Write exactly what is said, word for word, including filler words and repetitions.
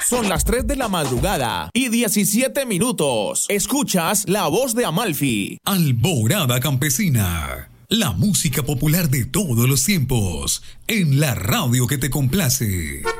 Son las tres de la madrugada y diecisiete minutos. Escuchas La Voz de Amalfi. Alborada Campesina. La música popular de todos los tiempos. En la radio que te complace.